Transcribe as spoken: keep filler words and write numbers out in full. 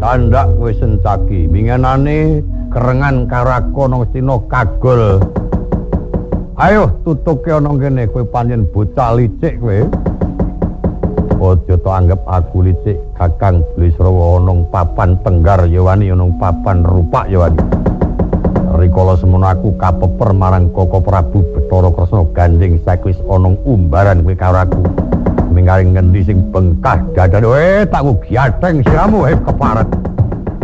Tandak kowe sencaki, mingenane kerengan karako nang Sina kagol. Ayo tutuke ana kene kowe pancen bocah licik kowe. Aja to anggap aku licik, Kakang Blisrawa ana papan Tenggar ya wani ana papan Rupak ya wani. Rikala semono aku kapeper marang Koko Prabu Bathara Kresna gandeng sakwis ana umbaran kowe karo aku. Minggaring ngendi sing bengkah dadane, eh tak ku giatheng siramu hep keparet.